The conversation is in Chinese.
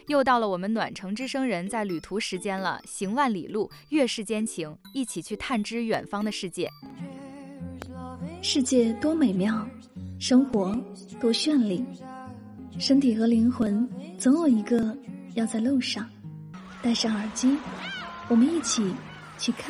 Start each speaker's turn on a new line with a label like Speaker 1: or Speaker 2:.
Speaker 1: 又到了我们暖城之声人在旅途时间了，行万里路，越是艰情，一起去探知远方的世界。
Speaker 2: 世界多美妙，生活多绚丽，身体和灵魂总有一个要在路上。戴上耳机，我们一起去看。